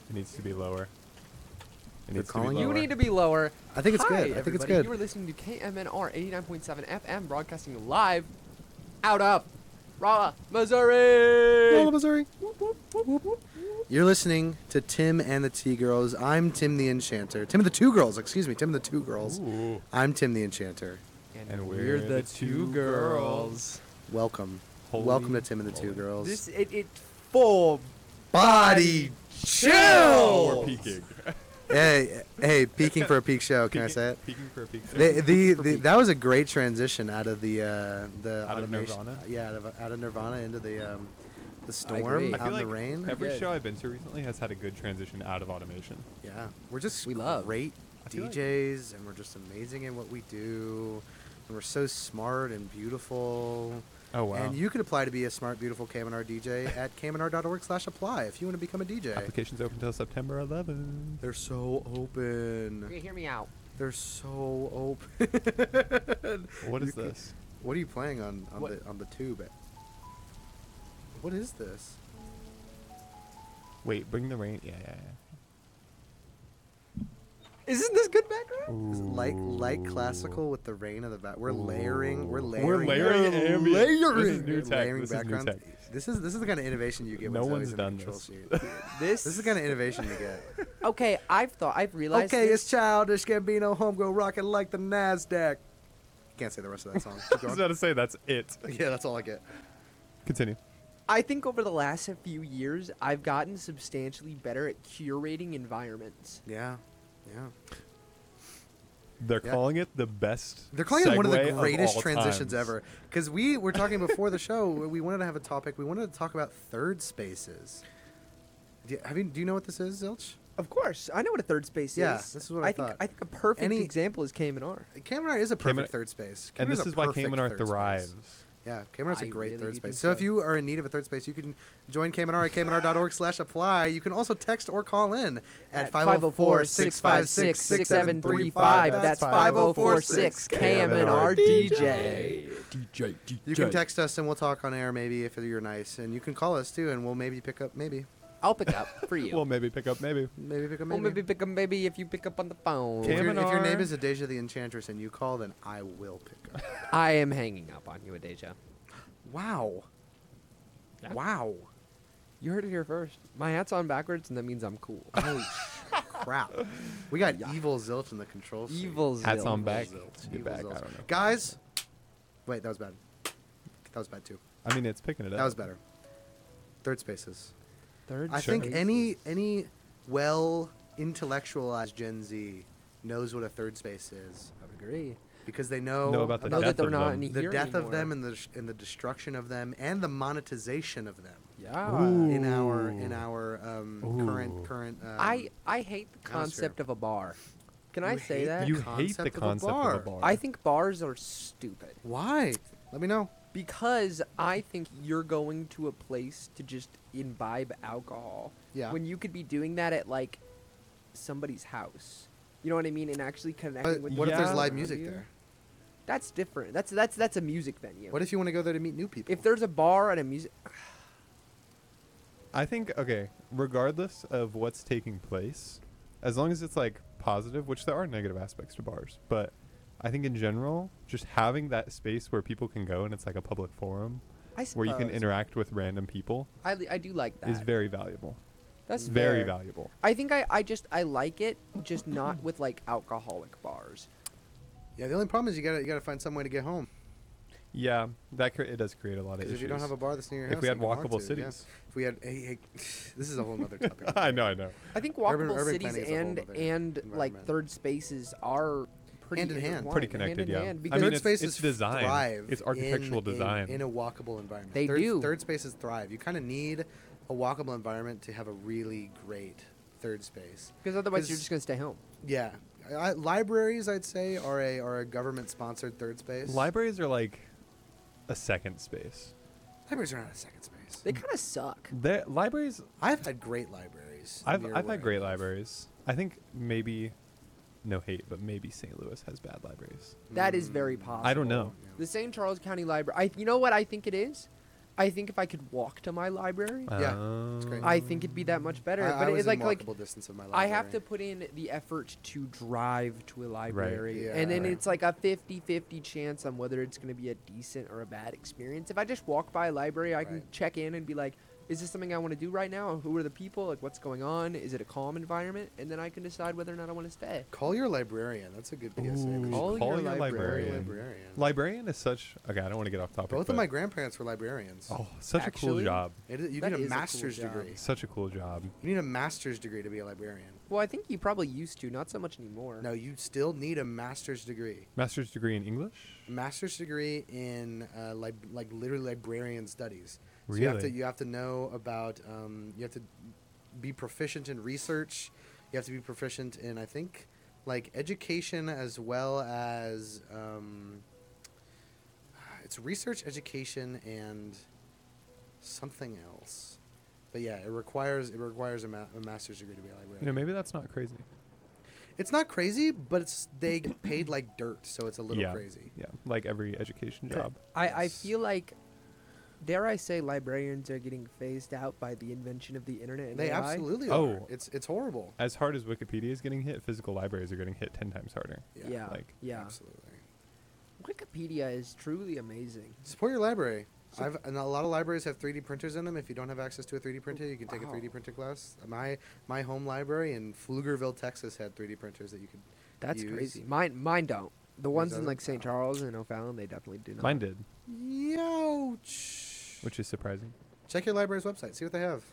It needs to be lower. It They're needs to be calling lower. you? You need to be lower. I think it's Hi, good. I think it's everybody. good. You are listening to KMNR 89.7 FM, broadcasting live out of Rolla, Missouri. Rolla, Missouri. You're listening to Tim and the T-Girls. I'm Tim the Enchanter. Tim and the Two Girls. Excuse me. Tim and the Two Girls. Ooh. I'm Tim the Enchanter. And we're the two girls. Welcome. Holy Welcome to Tim and the Two moly. Girls. This it full body chill. Oh, we're peaking. Hey, peeking for a peak show. Can I say it? Peaking for a peak. That was a great transition out of the Out of automation- Nirvana? Yeah, out of Nirvana into the agree. storm I out feel in like the rain. every Good. show I've been to recently has had a good transition out of automation. Yeah, we're just We love. great I feel like- DJs, and we're just amazing in what we do, and we're so smart and beautiful. Oh wow. And you can apply to be a smart, beautiful KMNR DJ at kmnr.org/apply if you want to become a DJ. Applications open until September 11th. They're so open. Okay, hear me out. They're so open. What is You can- this? What are you playing on What? the tube? What is this? Wait, bring the rain. Yeah. Isn't this good background? It's light classical with the rain in the back. We're layering. We're layering. We're layering ambient. This is new We're tech. layering This is new backgrounds. tech. This is the kind of innovation you get. No when one's Zoe's in the done control this. seat. This This is the kind of innovation you get. Okay, I've realized. Okay, this. it's childish Gambino, homegirl rocking like the Nasdaq. Can't say the rest of that song. Keep I was going. about to say that's it. Yeah, that's all I get. Continue. I think over the last few years, I've gotten substantially better at curating environments. Yeah, yeah. They're Yeah. calling it the best. They're calling it one of the segue greatest all transitions times. ever. Because we were talking before the show, we wanted to have a topic. We wanted to talk about third spaces. Do you know what this is, Zilch? Of course, I know what a third space Yeah, is. this is what I thought. I think a perfect Any- example is KMNR. KMNR is a perfect Cayman- third space. And Cayman's this a is why perfect Cayman third space. thrives. Yeah, KMNR's a I great really third do space. think So if so. you are in need of a third space, you can join KMNR at kmnr.org/apply. You can also text or call in at 504-656-6735. That's 504-6 KMNR DJ. You can text us and we'll talk on air maybe if you're nice. And you can call us too and we'll maybe pick up maybe. I'll pick up for you. We'll maybe pick up maybe. Maybe pick up Well, maybe. maybe pick up maybe if you pick up on the phone. If your KMNR. name is Adeja the Enchantress and you call, then I will pick up. I am hanging up on you, Adeja. Wow. Yeah. Wow. You heard it here first. My hat's on backwards, and that means I'm cool. Holy crap. We got evil Zilch in the control seat. Evil Hats Zil. on back. Zilch. Get Evil back. I Zilch. don't know. Guys. Wait, that was bad. That was bad too. I mean, it's picking it up. That was better. Third spaces. Third I think spaces. any well intellectualized Gen Z knows what a third space is I would agree. because they know, Know about the know death that they're of not them. any the here death of anymore. them and the destruction of them and the monetization of them Yeah. Ooh. in our current I hate the concept of a bar. Can I You say hate that? You hate concept the of a concept bar. of a bar. I think bars are stupid Why? Let me know. because I think you're going to a place to just imbibe alcohol. Yeah. When you could be doing that at like somebody's house. You know what I mean? And actually connecting But with what if Yeah. there's people live around music you. there? That's different. That's a music venue. What if you want to go there to meet new people? If there's a bar and a music I think, okay, regardless of what's taking place, as long as it's like positive, which there are negative aspects to bars, but I think in general, just having that space where people can go and it's like a public forum where you can suppose. interact with random people I do like that. is very valuable. That's Very fair. valuable. I think I like it, just not with like alcoholic bars. Yeah, the only problem is you gotta find some way to get home. Yeah, it does create a lot of Because issues. if you don't have a bar that's near your If house, we had then hard walkable to, cities. yeah. If we had, hey, this is a whole other topic. I know. I think Urban- walkable urban cities planning is a whole and other like environment. third spaces are pretty Hand in hand. intertwined, Pretty connected, hand in yeah. hand, I because mean, Third it's spaces design. thrive. It's architectural in design. in a walkable environment. They do. Third spaces thrive. You kind of need a walkable environment to have a really great third space. otherwise you're 'Cause- just gonna stay home. Yeah, libraries I'd say are a government sponsored third space. Libraries are like a second space. Libraries are not a second space. They kind of suck. Libraries, I've had great libraries. I've near had where I great live. libraries. I think maybe, no hate, but maybe St. Louis has bad libraries. That is very possible. I don't know. The St. Charles County Library. You know what I think it is? I think if I could walk to my library, Yeah, it's great. I think it'd be that much better. I but was it's in like walkable distance of my I library. have to put in the effort to drive to a library. Yeah. And then Right. it's like a 50-50 chance on whether it's going to be a decent or a bad experience. If I just walk by a library, I can Right. check in and be like, is this something I want to do right now? Who are the people? Like, what's going on? Is it a calm environment? And then I can decide whether or not I want to stay. Call your librarian. That's a good PSA. Ooh, Call call your your librarian. librarian. Librarian is such. Okay, I don't want to get off topic. Both of but- my grandparents were librarians. Oh, such a Actually? cool job. You That need is a a cool master's job. degree. Such a cool job. You need a master's degree to be a librarian. Well, I think you probably used to, not so much anymore. No, you still need a master's degree. Master's degree in English. A master's degree in like literally librarian studies. So you have to Really? you have to know about you have to be proficient in research. You have to be proficient in, I think, like education as well as it's research, education, and something else. But yeah, it requires a master's degree to be a librarian. You know, maybe that's not crazy. It's not crazy, but they get paid like dirt, so it's a little Yeah. crazy. Yeah, like every education job. I Yes. feel like, dare I say, librarians are getting phased out by the invention of the internet and They AI. absolutely Oh. are. It's horrible. As hard as Wikipedia is getting hit, physical libraries are getting hit 10 times harder. Yeah, like, yeah. Absolutely. Wikipedia is truly amazing. Support your library. And a lot of libraries have 3D printers in them. If you don't have access to a 3D printer, you can take a Wow. 3D printer class. My home library in Pflugerville, Texas, had 3D printers that you could. That's use. crazy. Mine don't. The ones in doesn't? like St. Charles and O'Fallon, they definitely do not. mine did, Youch. which is surprising. Check your library's website. See what they have.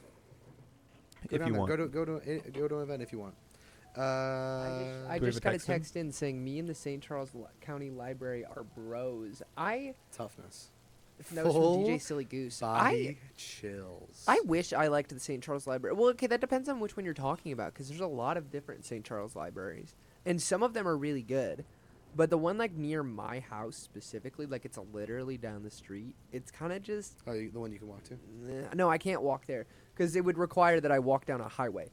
Go If down you there. want. Go to an event if you want. I Do we have just a got a text in? text in saying me and the St. Charles County Library are bros. Toughness. That was from Full DJ Silly Goose. Body chills. I wish I liked the St. Charles Library. Well, okay, that depends on which one you're talking about, because there's a lot of different St. Charles libraries, and some of them are really good. But the one like near my house specifically, like it's literally down the street. It's kind of just the one you can walk to. no, I can't walk there because it would require that I walk down a highway.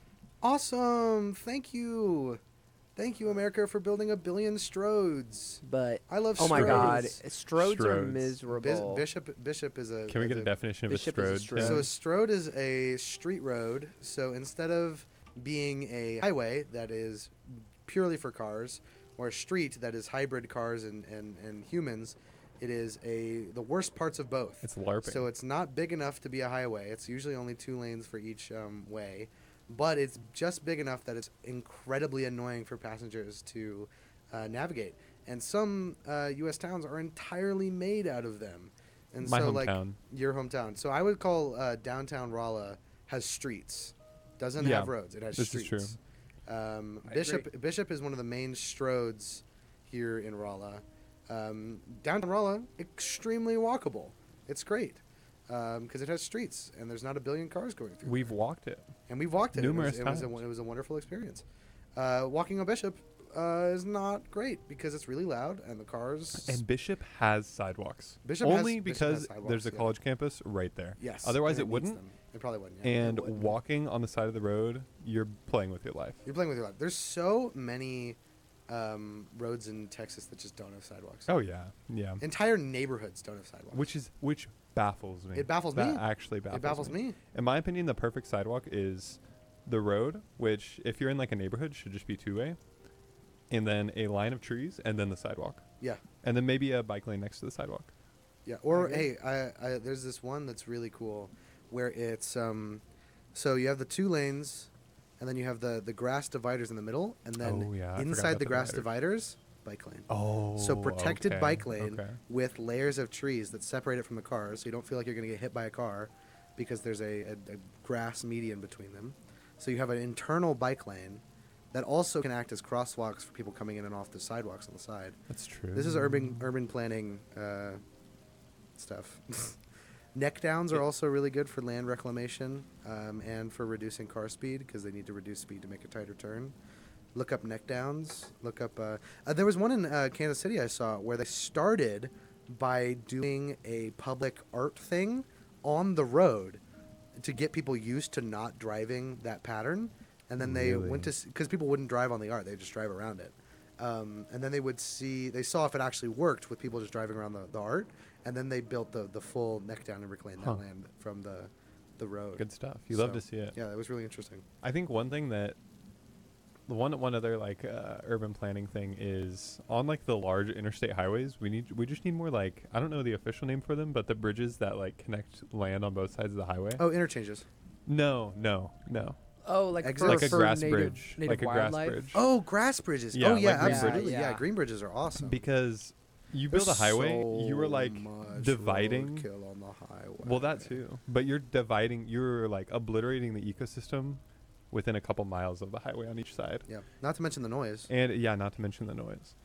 Awesome. Thank you. Thank you, America, for building 1 billion Strodes. But I love oh my god, Strodes. Strodes are Strodes. miserable. Bishop is a. Can we get is a definition of a Bishop is a strode? strode. So a strode is a street road. So instead of being a highway that is purely for cars, or a street that is hybrid cars and humans, it is the worst parts of both. It's LARPing. So it's not big enough to be a highway. It's usually only 2 lanes for each way, but it's just big enough that it's incredibly annoying for passengers to navigate. And some U.S. towns are entirely made out of them. And My so, hometown. like your hometown. So I would call downtown Rolla has streets, doesn't Yeah, have roads. It has this is streets. true. I Bishop is one of the main stroads here in Rolla. Downtown Rolla, extremely walkable. It's great because it has streets and there's not 1 billion cars going through. We've walked it. And we've walked it. numerous it was times. a wonderful experience. Walking on Bishop is not great because it's really loud and the cars. And Bishop has sidewalks. Bishop Only has because sidewalks, there's a yeah. college campus right there. Yes. Otherwise, and it needs wouldn't. them. It probably wouldn't. Yeah, And it wouldn't. walking on the side of the road, you're playing with your life. You're playing with your life. There's so many roads in Texas that just don't have sidewalks. Oh yeah, yeah. Entire neighborhoods don't have sidewalks. Which baffles me. It baffles that me. Actually baffles it baffles me. In my opinion, the perfect sidewalk is the road, which if you're in like a neighborhood should just be 2-way, and then a line of trees, and then the sidewalk, Yeah. and then maybe a bike lane next to the sidewalk. Yeah, or agree. hey, I there's this one that's really cool, where it's so you have the 2 lanes, and then you have the grass dividers in the middle, and then Oh, yeah, I forgot inside about the the grass dividers. dividers, bike lane. Oh, So protected okay, bike lane okay. with layers of trees that separate it from the cars, so you don't feel like you're going to get hit by a car, because there's a grass median between them. So you have an internal bike lane that also can act as crosswalks for people coming in and off the sidewalks on the side. That's true. This is urban planning stuff. Neck downs are also really good for land reclamation and for reducing car speed because they need to reduce speed to make a tighter turn. Look up neck downs. Look up. There was one in Kansas City I saw where they started by doing a public art thing on the road to get people used to not driving that pattern. And then they Really? went to because people wouldn't drive on the art; they just drive around it. And then they saw if it actually worked with people just driving around the art, and then they built the full neck down and reclaimed that Huh. land from the road. Good stuff. You love So, to see it. Yeah, it was really interesting. I think one thing that one other like urban planning thing is on like the large interstate highways. We just need more like, I don't know the official name for them, but the bridges that like connect land on both sides of the highway. Oh, interchanges. No. Oh, like Exits? for, Like a for grass native, bridge, native like a grass wildlife? bridge. Oh, grass bridges. Yeah, oh yeah, like green absolutely. bridges. Yeah. Yeah. Green bridges are awesome. Because you build a There's highway, you were so like much dividing. roadkill on the highway. Well, that too. But you're like obliterating the ecosystem within a couple miles of the highway on each side. Yeah, not to mention the noise. And yeah, not to mention the noise.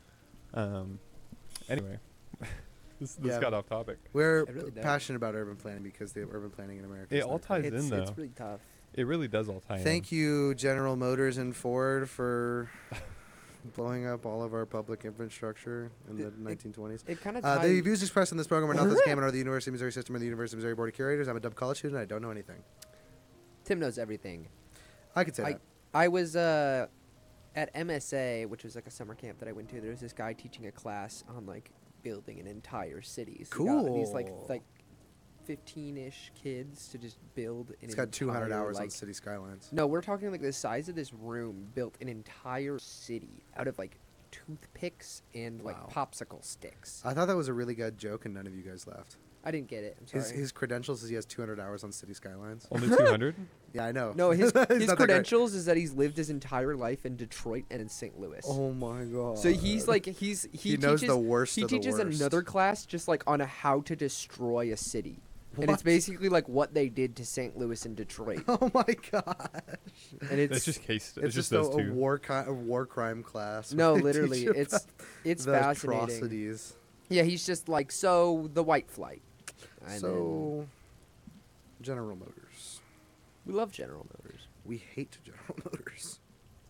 Anyway, this Yeah. got off topic. We're It really does. passionate about urban planning because the urban planning in America. It is all not ties great. in, It's though. really tough. It really does all tie in. Thank you, General Motors and Ford, for blowing up all of our public infrastructure in the 1920s. It kind of The views expressed in this program are not those came out of the University of Missouri System or the University of Missouri Board of Curators. I'm a Dub College student. I don't know anything. Tim knows everything. I could say that. I was at MSA, which was like a summer camp that I went to. There was this guy teaching a class on like building an entire city. So he got these Cool. like 15-ish kids to just build an It's got 200 entire, hours on like, city skylines. No, we're talking like the size of this room built an entire city out of like toothpicks and like Wow. popsicle sticks. I thought that was a really good joke, and none of you guys laughed. I didn't get it. I'm sorry. His credentials is he has 200 hours on city skylines. Only 200. Yeah, I know. No, his He's his not that great. credentials is that he's lived his entire life in Detroit and in St. Louis. Oh my god. So he's like he He knows teaches, the worst He of the teaches worst. another class just like on how to destroy a city, and it's What? basically like what they did to St. Louis and Detroit, Oh my god. and it's That's just case. It's just those a two. war crime class. no, where they literally, teach it's about it's the fascinating. atrocities. Yeah, he's just like so the white flight. And then So, General Motors. we love General Motors. We hate General Motors.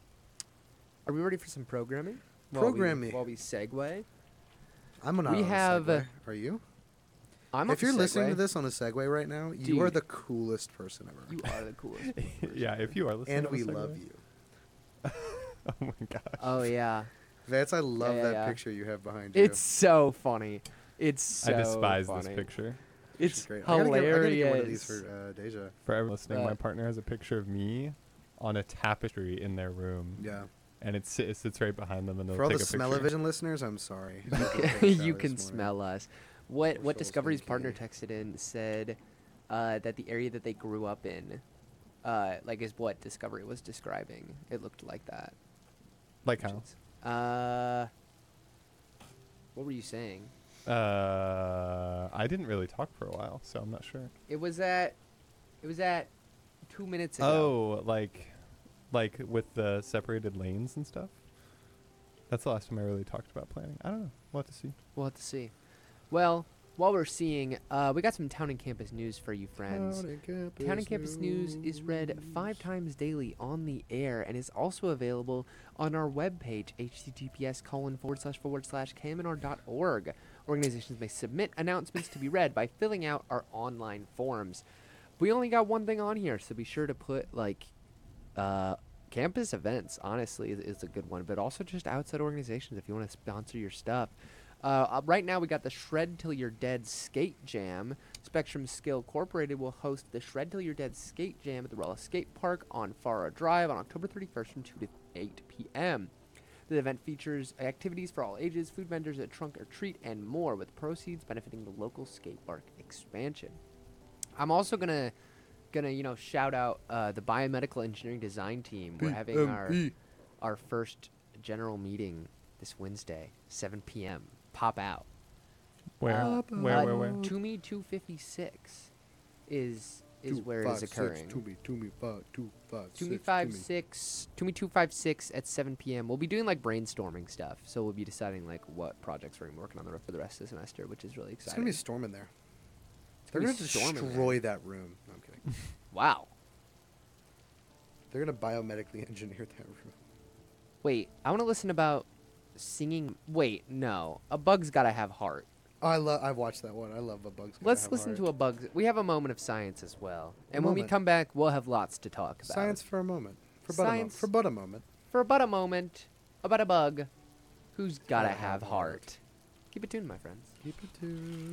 Are we ready for some programming? Programming. While we segue. I'm not. We on a have, Segway. Are you? I'm If on you're a listening to segue. this on a Segway right now, you are Dude. the coolest person ever. You are the coolest. Yeah, if you are listening. And on we the love Segway. you. Oh my gosh. Oh yeah, Vance, I love yeah, that yeah. picture you have behind you. it's so funny. It's so I despise funny. this picture. It's great. hilarious. I gotta get one of these for Deja. For everyone listening, my Uh, partner has a picture of me on a tapestry in their room, Yeah. and it sits right behind them, and they'll For all take the a picture. smell-o-vision listeners, I'm sorry. You can smell us. What Social's Discovery's partner stinky. texted in said that the area that they grew up in, like is what Discovery was describing. It looked like that. Like how? What were you saying? I didn't really talk for a while, so I'm not sure. It was at 2 minutes ago. Oh, like with the separated lanes and stuff. That's the last time I really talked about planning. I don't know. We'll have to see. We'll have to see. Well, while we're seeing, we got some Town and Campus news for you, friends. Town and Campus News is read 5 times daily on the air and is also available on our webpage, https://kmnr.org. Organizations may submit announcements to be read by filling out our online forms. We only got one thing on here, so be sure to put, like, campus events, honestly, is a good one, but also just outside organizations if you want to sponsor your stuff. Right now, we got the Shred Till You're Dead Skate Jam. Spectrum Skill Corporated will host the Shred Till You're Dead Skate Jam at the Rella Skate Park on Farra Drive on October 31st from 2 to 8 p.m. The event features activities for all ages, food vendors, a trunk or treat, and more, with proceeds benefiting the local skate park expansion. I'm also gonna shout out the biomedical engineering design team. We're having our first general meeting this Wednesday, 7 p.m. Pop out. Where? Where? Toomey 256 is where it is occurring. Toomey 256 at 7 p.m. We'll be doing like brainstorming stuff, so we'll be deciding like what projects we're gonna be working on for the rest of the semester, which is really It's exciting. gonna be a storm in there. It's They're gonna gonna be storming there. destroy that room. No, I'm kidding. Wow. They're gonna biomedically engineer that room. Wait, I want to listen about singing. Wait, no. A Bug's Gotta Have Heart. Oh, I've watched that one. I love a Bug's. Let's listen to a Bug's. We have a moment of science as well. And when we moment. come back, we'll have lots to talk about. Science for a moment. For Science. but a moment. For about a moment, about a bug who's gotta Gotta have have heart. Keep it tuned, my friends. Keep it to.